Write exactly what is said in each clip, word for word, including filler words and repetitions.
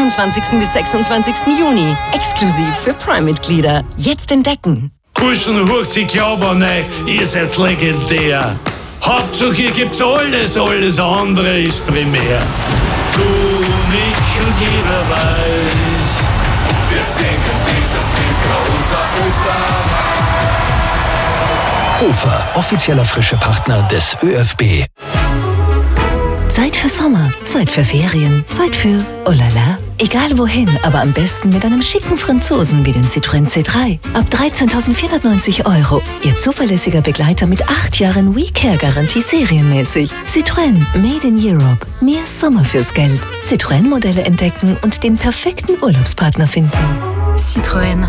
fünfundzwanzigsten bis sechsundzwanzigsten Juni. Exklusiv für Prime-Mitglieder. Jetzt entdecken. Burschen, hucht sie glauben nicht, ihr seid legendär. Hauptsache hier gibt's alles, alles andere ist primär. Du, Michel, jeder weiß, wir singen dieses Lied für unser Österreich. Hofer, offizieller frische Partner des ÖFB. Zeit für Sommer, Zeit für Ferien, Zeit für oh la la. Egal wohin, aber am besten mit einem schicken Franzosen wie den Citroën C drei. Ab dreizehntausendvierhundertneunzig Euro. Ihr zuverlässiger Begleiter mit acht Jahren WeCare-Garantie serienmäßig. Citroën, made in Europe. Mehr Sommer fürs Geld. Citroën-Modelle entdecken und den perfekten Urlaubspartner finden. Citroën.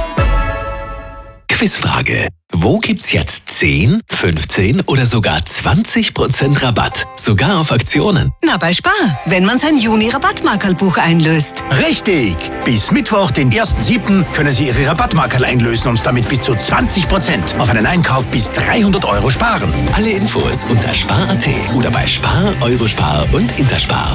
Quizfrage. Wo gibt's jetzt zehn, fünfzehn oder sogar zwanzig Prozent Rabatt? Sogar auf Aktionen. Na, bei Spar, wenn man sein Juni-Rabattmarkerlbuch einlöst. Richtig! Bis Mittwoch, den ersten siebten können Sie Ihre Rabattmarkerl einlösen und damit bis zu zwanzig Prozent auf einen Einkauf bis dreihundert Euro sparen. Alle Infos unter spar punkt at oder bei Spar, Eurospar und Interspar.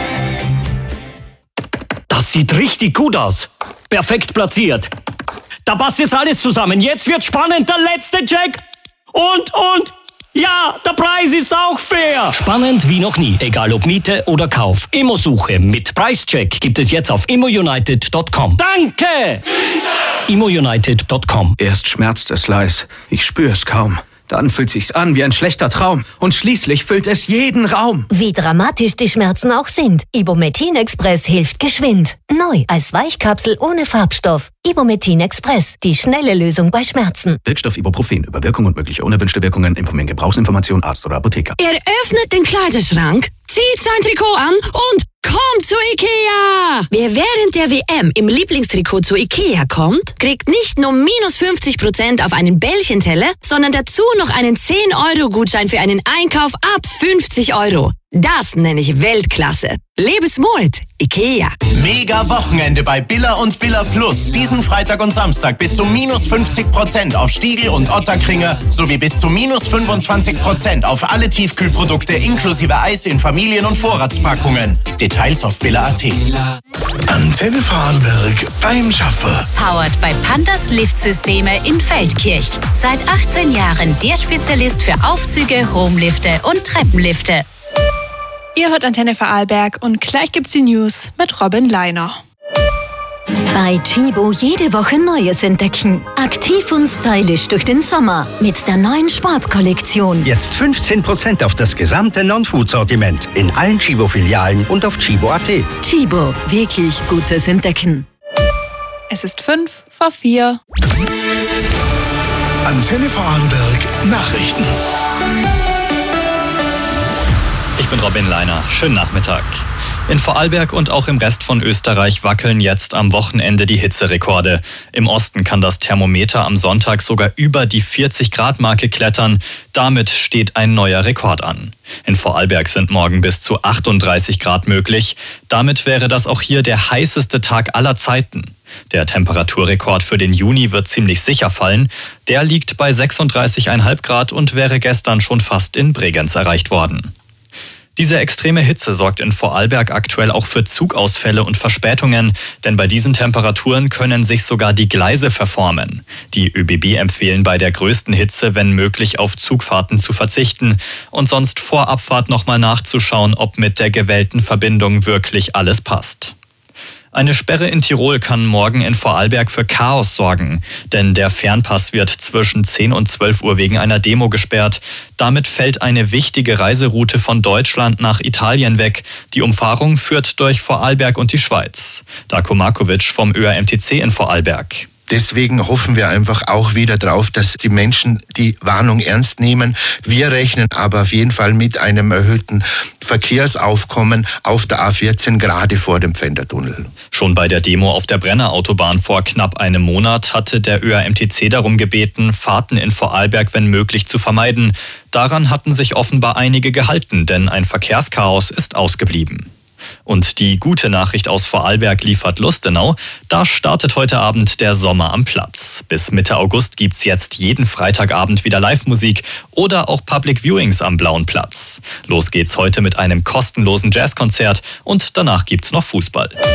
Das sieht richtig gut aus. Perfekt platziert. Da passt jetzt alles zusammen. Jetzt wird spannend. Der letzte Check. Und, und, ja, der Preis ist auch fair. Spannend wie noch nie. Egal ob Miete oder Kauf. Immosuche mit Preischeck gibt es jetzt auf immounited punkt com. Danke! immounited punkt com. Erst schmerzt es leis. Ich spüre es kaum. Dann fühlt sich's an wie ein schlechter Traum. Und schließlich füllt es jeden Raum. Wie dramatisch die Schmerzen auch sind. Ibumetin Express hilft geschwind. Neu als Weichkapsel ohne Farbstoff. Ibumetin Express. Die schnelle Lösung bei Schmerzen. Wirkstoff Ibuprofen. Über Wirkung und mögliche unerwünschte Wirkungen informieren Gebrauchsinformation Arzt oder Apotheker. Er öffnet den Kleiderschrank, zieht sein Trikot an und kommt zu Ikea! Wer während der W M im Lieblingstrikot zu Ikea kommt, kriegt nicht nur minus fünfzig Prozent auf einen Bällchenteller, sondern dazu noch einen zehn Euro Gutschein für einen Einkauf ab fünfzig Euro. Das nenne ich Weltklasse. Lebensmut, Ikea. Mega Wochenende bei Billa und Billa Plus. Diesen Freitag und Samstag bis zu minus fünfzig Prozent auf Stiegel und Otterkringer sowie bis zu minus fünfundzwanzig Prozent auf alle Tiefkühlprodukte inklusive Eis in Familien- und Vorratspackungen. Details auf billa punkt at. Antenne Vorarlberg beim Schaffer. Powered bei Pandas Liftsysteme in Feldkirch. Seit achtzehn Jahren der Spezialist für Aufzüge, Homelifte und Treppenlifte. Ihr hört Antenne Vorarlberg und gleich gibt's die News mit Robin Leiner. Bei Chibo jede Woche Neues entdecken. Aktiv und stylisch durch den Sommer mit der neuen Sportkollektion. Jetzt fünfzehn Prozent auf das gesamte Non-Food-Sortiment in allen Chibo-Filialen und auf chibo punkt at. Chibo, wirklich gutes Entdecken. Es ist fünf vor vier. Antenne Vorarlberg Nachrichten. Ich bin Robin Leiner. Schönen Nachmittag. In Vorarlberg und auch im Rest von Österreich wackeln jetzt am Wochenende die Hitzerekorde. Im Osten kann das Thermometer am Sonntag sogar über die vierzig Grad Marke klettern. Damit steht ein neuer Rekord an. In Vorarlberg sind morgen bis zu achtunddreißig Grad möglich. Damit wäre das auch hier der heißeste Tag aller Zeiten. Der Temperaturrekord für den Juni wird ziemlich sicher fallen. Der liegt bei sechsunddreißig Komma fünf Grad und wäre gestern schon fast in Bregenz erreicht worden. Diese extreme Hitze sorgt in Vorarlberg aktuell auch für Zugausfälle und Verspätungen, denn bei diesen Temperaturen können sich sogar die Gleise verformen. Die ÖBB empfehlen bei der größten Hitze, wenn möglich, auf Zugfahrten zu verzichten und sonst vor Abfahrt nochmal nachzuschauen, ob mit der gewählten Verbindung wirklich alles passt. Eine Sperre in Tirol kann morgen in Vorarlberg für Chaos sorgen, denn der Fernpass wird zwischen zehn und zwölf Uhr wegen einer Demo gesperrt. Damit fällt eine wichtige Reiseroute von Deutschland nach Italien weg. Die Umfahrung führt durch Vorarlberg und die Schweiz. Darko Markovic vom Ö A M T C in Vorarlberg. Deswegen hoffen wir einfach auch wieder drauf, dass die Menschen die Warnung ernst nehmen. Wir rechnen aber auf jeden Fall mit einem erhöhten Verkehrsaufkommen auf der A vierzehn gerade vor dem Pfändertunnel. Schon bei der Demo auf der Brennerautobahn vor knapp einem Monat hatte der Ö A M T C darum gebeten, Fahrten in Vorarlberg wenn möglich zu vermeiden. Daran hatten sich offenbar einige gehalten, denn ein Verkehrschaos ist ausgeblieben. Und die gute Nachricht aus Vorarlberg liefert Lustenau. Da startet heute Abend der Sommer am Platz. Bis Mitte August gibt's jetzt jeden Freitagabend wieder Live-Musik oder auch Public Viewings am Blauen Platz. Los geht's heute mit einem kostenlosen Jazzkonzert und danach gibt's noch Fußball.